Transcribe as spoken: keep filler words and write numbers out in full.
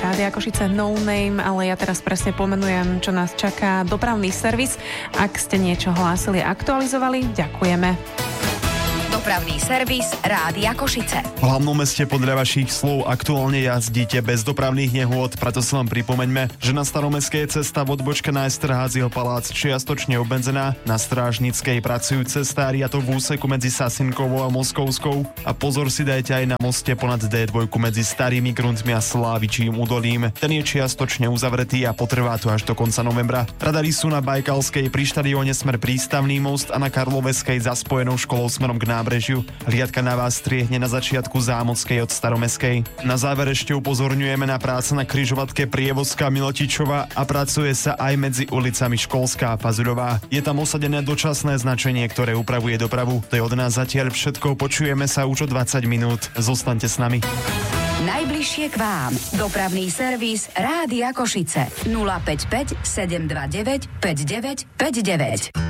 Rádia Košice No Name, ale ja teraz presne pomenujem, čo nás čaká. Dopravný servis. Ak ste niečo hlásili a aktualizovali, ďakujeme. Dopravný servis Rádia Košice. V hlavnom meste podľa vašich slov aktuálne jazdíte bez dopravných nehôd, preto si vám pripomeňme, že na Staromestskej cesta v odbočke na Esterházyho palác čiastočne obmedzená, na Strážnickej pracujú cestári, a to v úseku medzi Sasinkovou a Moskovskou, a pozor si dajte aj na moste ponad dé dva medzi Starými Gruntmi a Slávičím údolím. Ten je čiastočne uzavretý a potrvá to až do konca novembra. Radary sú na Bajkalskej pri štadióne smer Prístavný most a na Karloveskej za spojenou školou smerom k nábrežiu. Hliadka na vás striehne na začiatku Zámockej od Staromestskej. Na záver ešte upozorňujeme na práce na križovatke Prievozka Milotičova a pracuje sa aj medzi ulicami Školská a Fazuľová. Je tam osadené dočasné značenie, ktoré upravuje dopravu. To je od nás zatiaľ všetko. Počujeme sa už o dvadsať minút. Zostaňte s nami. Najbližšie k vám. Dopravný servis Rádia Košice. nula päť päť sedem dva deväť päť deväť päť deväť.